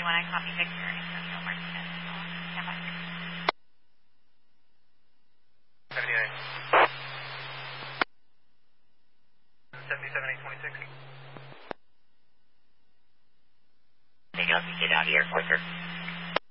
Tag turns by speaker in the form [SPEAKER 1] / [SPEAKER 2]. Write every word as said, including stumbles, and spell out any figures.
[SPEAKER 1] one, I copy Victor, Industrial Martinez. Stand by.
[SPEAKER 2] seventy-nine. seventy-seven eight twenty-six.
[SPEAKER 3] Anything else you get out here, Porter?